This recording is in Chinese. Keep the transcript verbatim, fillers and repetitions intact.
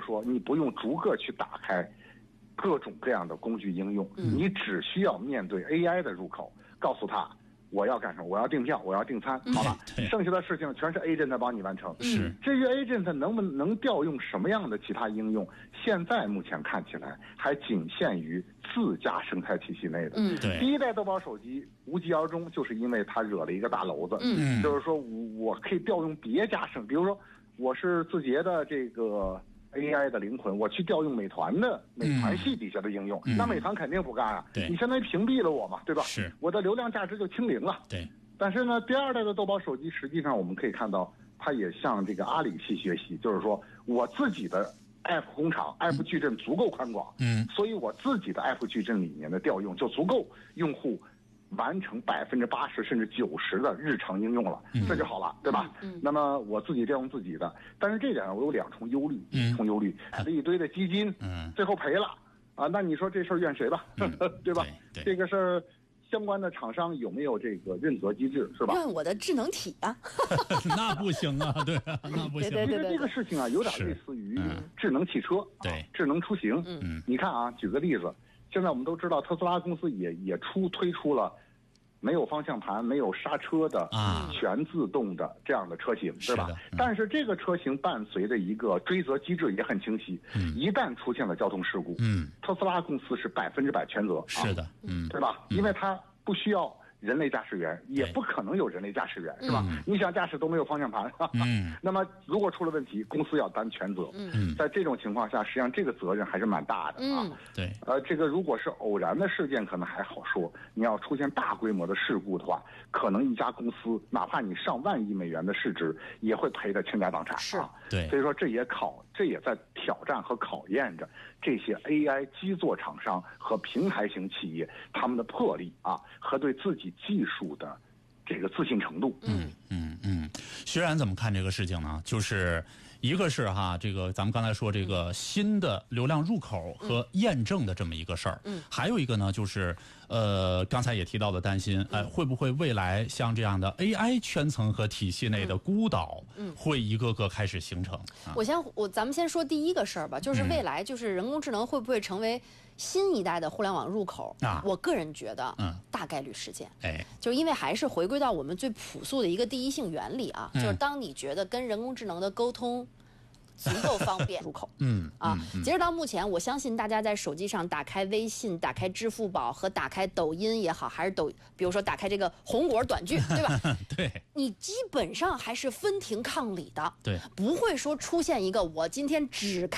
说，你不用逐个去打开各种各样的工具应用， 嗯、 你只需要面对 A I 的入口，告诉他我要干什么，我要订票，我要订餐，好吧？剩下的事情全是 agent 帮你完成。 是。 至于 agent 能不能调用什么样的其他应用，现在目前看起来还仅限于自家生态体系内的。 嗯， 对。 第一代豆包手机无疾而终，就是因为它惹了一个大娄子。 嗯， 就是说我可以调用别家生，比如说我是字节的这个 A I 的灵魂，我去调用美团的美团系底下的应用， 嗯、 那美团肯定不干啊！ 对， 你相当于屏蔽了我嘛，对吧？ 是， 我的流量价值就清零了。 对。 但是呢，第二代的豆包手机实际上我们可以看到，它也向这个阿里系学习，就是说我自己的 App 工厂、嗯、App 矩阵足够宽广， 嗯， 所以我自己的 App 矩阵里面的调用就足够用户完成百分之八十甚至九十的日常应用了， 嗯、 这就好了，对吧？ 嗯， 那么我自己调用自己的，但是这点我有两重忧虑， 嗯、 一重忧虑，这一堆的基金， 嗯， 最后赔了啊，那你说这事儿怨谁吧？ 嗯、 对吧？ 对对这个事儿。相关的厂商有没有这个认责机制，是吧？ 怨我的智能体啊， 那不行啊，对啊，那不行。 对对对对， 这个事情啊，有点类似于智能汽车， 对、 啊，智能出行。 嗯， 你看啊，举个例子，现在我们都知道特斯拉公司也也出推出了没有方向盘、没有刹车的啊全自动的这样的车型，对吧？ 嗯、 但是这个车型伴随着一个追责机制也很清晰， 嗯、 一旦出现了交通事故， 嗯， 特斯拉公司是百分之百全责， 是的， 啊、 嗯， 对吧？ 嗯、 因为它不需要人类驾驶员，也不可能有人类驾驶员，是吧？ 嗯、 你想驾驶都没有方向盘， 嗯， 那么如果出了问题，公司要担全责。 嗯， 在这种情况下，实际上这个责任还是蛮大的啊。 嗯、 对， 呃，这个如果是偶然的事件，可能还好说；你要出现大规模的事故的话，可能一家公司哪怕你上万亿美元的市值，也会赔得倾家荡产。 是， 啊、 对。 所以说，这也考，这也在挑战和考验着这些 A I 基座厂商和平台型企业他们的魄力啊，和对自己技术的这个自信程度。 嗯嗯嗯，薛然怎么看这个事情呢？就是一个是哈，这个咱们刚才说这个新的流量入口和验证的这么一个事儿， 嗯， 还有一个呢，就是呃，刚才也提到的担心，哎、呃，会不会未来像这样的 A I 圈层和体系内的孤岛， 嗯， 会一个个开始形成？啊、 我先我咱们先说第一个事儿吧，就是未来就是人工智能会不会成为新一代的互联网入口啊？ 我个人觉得， 嗯， 大概率事件， 哎， 就因为还是回归到我们最朴素的一个第一性原理啊， 嗯、 就是当你觉得跟人工智能的沟通足够方便入口， 嗯啊， 嗯、 截止到目前，我相信大家在手机上打开微信、打开支付宝和打开抖音也好，还是抖，比如说打开这个红果短剧，对吧？ 对， 你基本上还是分庭抗礼的， 对， 不会说出现一个我今天只看。